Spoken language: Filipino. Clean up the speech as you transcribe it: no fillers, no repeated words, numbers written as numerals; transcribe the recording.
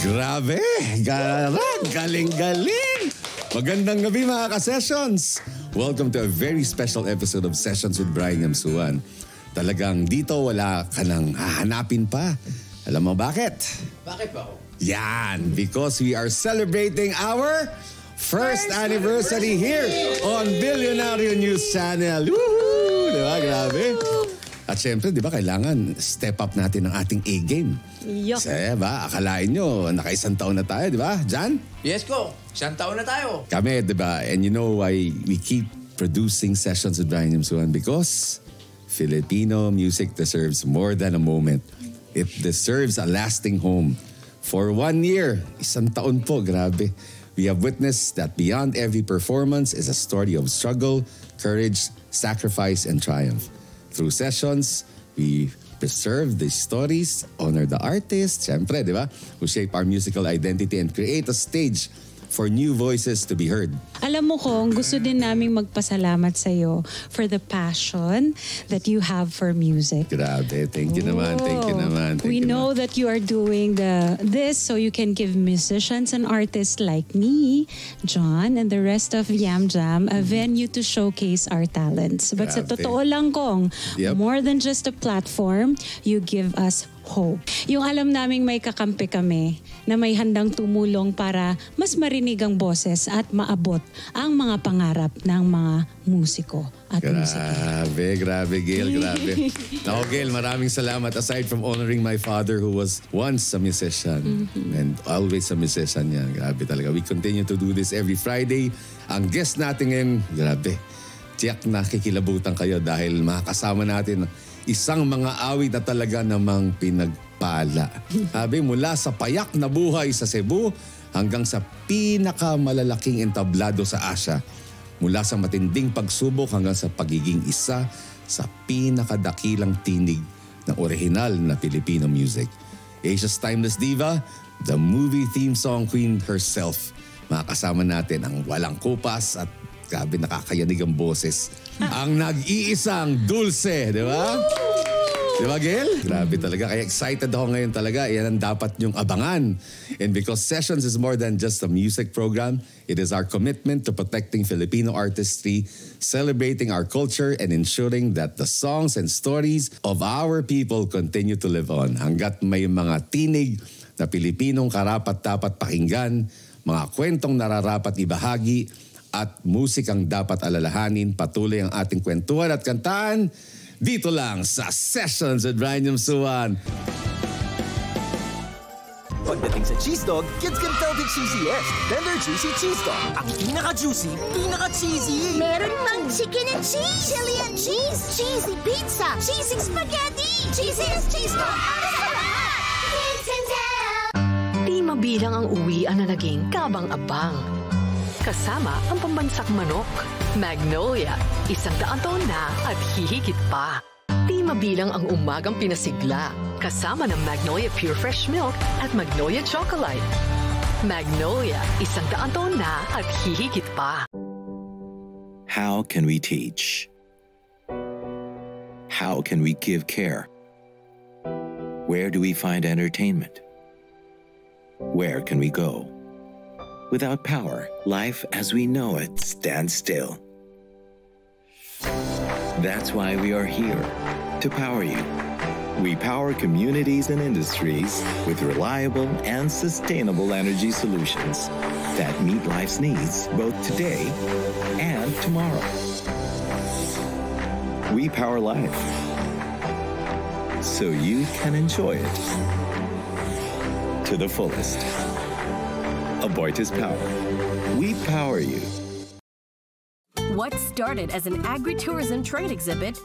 Grabe! Galing-galing! Magandang gabi mga ka-sessions! Welcome to a very special episode of Sessions with Brian Yamsuan. Talagang dito wala ka nang hahanapin pa. Alam mo bakit? Bakit ba ako? Yan! Because we are celebrating our first anniversary here on Billionario News Channel. Woohoo! Diba? Grabe! At syempre, di ba, kailangan step up natin ang ating A-game. Yuck. Kasi ba, akalain nyo, naka-isang taon na tayo, di ba, Jan? Yes ko, 100 taon na tayo. Kami, di ba? And you know why we keep producing Sessions with Brian Yamsuan? Because Filipino music deserves more than a moment. It deserves a lasting home. For 1 year, 1 taon po, grabe. We have witnessed that beyond every performance is a story of struggle, courage, sacrifice, and triumph. Through sessions, we preserve the stories, honor the artists, syempre, di ba? Who shape our musical identity and create a stage for new voices to be heard. Alam mo kong gusto din naming magpasalamat sa iyo for the passion that you have for music. Grabe, thank you naman, thank you naman. We know that you are doing this so you can give musicians and artists like me, John, and the rest of Yam Jam a venue to showcase our talents. But sa Grabe. totoo lang kong, Yep. more than just a platform, you give us hope. Yung alam naming may kakampi kami na may handang tumulong para mas marinig ang boses at maabot ang mga pangarap ng mga musiko at musiki. Grabe, Gail, grabe. Ako, Gail, maraming salamat. Aside from honoring my father who was once a musician and always a musician yan. Grabe talaga. We continue to do this every Friday. Ang guest natin ngayon, grabe. Tiyak na kikilabutan kayo dahil makakasama natin isang mga awit na talaga namang pinagpala. Sabi, mula sa payak na buhay sa Cebu hanggang sa pinakamalalaking entablado sa Asia. Mula sa matinding pagsubok hanggang sa pagiging isa sa pinakadakilang tinig ng orihinal na Filipino music. Asia's timeless diva, the movie theme song queen herself. Makakasama natin ang walang kupas at grabe nakakayanig ang boses. Ang nag-iisang Dulce, di ba? Di ba, Gail? Grabe talaga. Kaya excited ako ngayon talaga. Yan ang dapat niyong abangan. And because Sessions is more than just a music program, it is our commitment to protecting Filipino artistry, celebrating our culture, and ensuring that the songs and stories of our people continue to live on. Hanggat may mga tinig na Pilipinong karapat-dapat pakinggan, mga kwentong nararapat ibahagi, at musikang dapat alalahanin, patuloy ang ating kwentuhan at kantaan dito lang sa Sessions with Brian Yamsuan. Pagdating sa cheese dog, kids can tell the cheesiest. Tender Juicy Cheese Dog. Ang pinaka-juicy, pinaka-cheesy. Meron pang chicken and cheese, chili and cheese, cheesy pizza, cheesy spaghetti, cheesiest cheese dog para sa lahat. Kids can tell. Di mabilang ang uwian na naging kabang-abang. Kasama ang pambansak manok, Magnolia, 100 taon na at hihigit pa. Di mabilang ang umagang pinasigla, kasama ng Magnolia Pure Fresh Milk at Magnolia Chocolate. Magnolia, 100 taon na at hihigit pa. How can we teach? How can we give care? Where do we find entertainment? Where can we go? Without power, life as we know it stands still. That's why we are here, to power you. We power communities and industries with reliable and sustainable energy solutions that meet life's needs both today and tomorrow. We power life, so you can enjoy it to the fullest. Aboitiz Power. We power you. What started as an agritourism trade exhibit